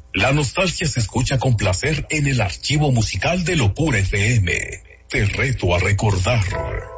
La nostalgia se escucha con placer en el archivo musical de Locura FM. Te reto a recordar.